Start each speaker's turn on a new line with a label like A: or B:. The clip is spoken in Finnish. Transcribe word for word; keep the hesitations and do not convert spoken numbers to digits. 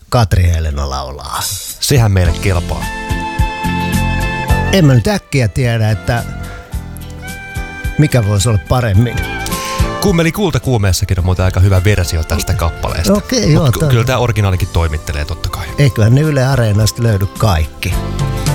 A: Katri Helena laulaa.
B: Sehän meille kelpaa.
A: En mä nyt äkkiä tiedä, että mikä voisi olla paremmin.
B: Kummeli kultakuumeessakin on muuten aika hyvä versio tästä kappaleesta.
A: Okei, joo.
B: Mut kyllä tämä originaalikin toimittelee totta kai.
A: Eiköhän ne Yle Areenasta löydy kaikki.